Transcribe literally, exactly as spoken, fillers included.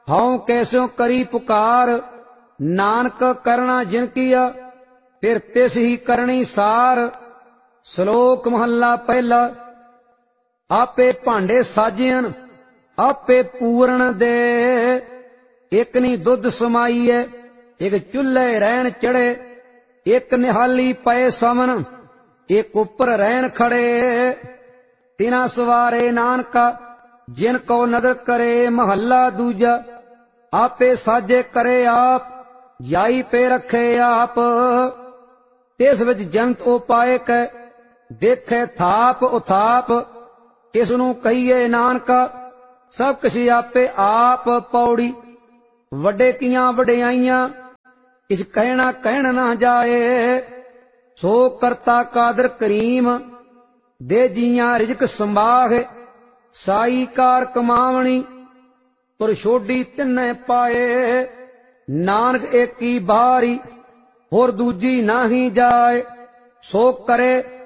हऊं कैस्यों करी पुकार, नानक करना जिन किया, फिर तिस ही करनी सार। श्लोक महला पहला। आपे भांडे साजियन, आपे पूरण दे। एक नी दुध समाईए, एक चुल्हे रहन चढ़े। एक निहाली पए समन, एक उपर रहन खड़े। तिना सवारे नानका, जिन को नदर करे। महला दूजा। आपे साजे करे आप, जाई पे रखे आप। तिस विच जंत उपाय कै, देखे थाप उथाप। किसनू कहिए नानका, सब किछ आपे आप। पौड़ी। वड्डे कियां वड्याइयां, किछ कहना कहन ना जाए। सो करता कादर करीम, दे जियां रिजक संभाग। साई कार कमावणी, तुर छोड़ी तिन्ने पाए। नानक एकी बारी, होर दूजी नाही जाए। सो करे